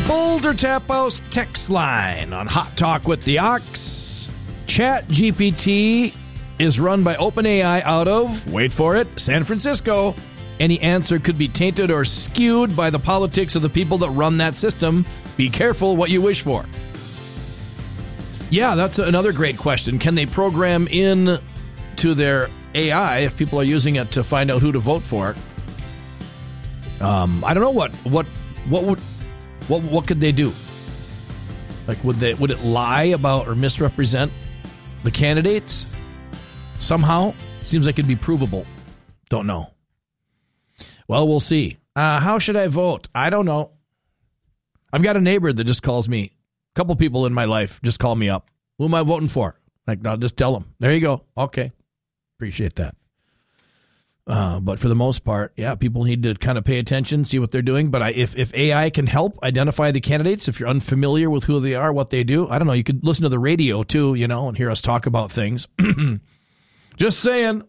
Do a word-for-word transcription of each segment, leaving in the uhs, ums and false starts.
Boulder Tap House text line on Hot Talk with the Ox. Chat G P T is run by OpenAI out of, wait for it, San Francisco. Any answer could be tainted or skewed by the politics of the people that run that system. Be careful what you wish for. Yeah, that's another great question. Can they program in to their A I, if people are using it to find out who to vote for? Um, I don't know what what what would what what could they do? Like, would they would it lie about or misrepresent the candidates somehow? Seems like it'd be provable. Don't know. Well, we'll see. Uh, how should I vote? I don't know. I've got a neighbor that just calls me. A couple people in my life just call me up. Who am I voting for? Like, I'll just tell them. There you go. Okay. Appreciate that. Uh, but for the most part, yeah, people need to kind of pay attention, see what they're doing. But I, if, if A I can help identify the candidates, if you're unfamiliar with who they are, what they do, I don't know. You could listen to the radio, too, you know, and hear us talk about things. Just saying.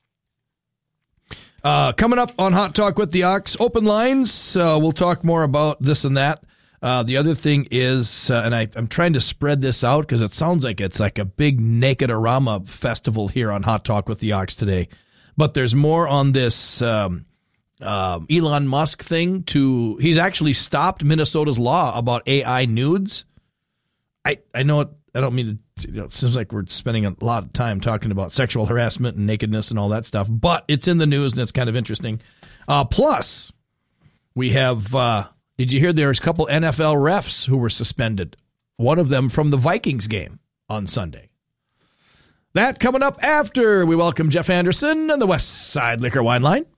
Uh, coming up on Hot Talk with the Ox, open lines. Uh, we'll talk more about this and that. Uh, the other thing is, uh, and I, I'm trying to spread this out because it sounds like it's like a big Naked-orama festival here on Hot Talk with the Ox today. But there's more on this um, uh, Elon Musk thing. To he's actually stopped Minnesota's law about A I nudes. I, I know it, I don't mean to, you know, it seems like we're spending a lot of time talking about sexual harassment and nakedness and all that stuff, but it's in the news and it's kind of interesting. Uh, plus, we have, uh, did you hear there's a couple N F L refs who were suspended? One of them from the Vikings game on Sunday. That coming up after we welcome Jeff Anderson and the West Side Liquor Wine Line.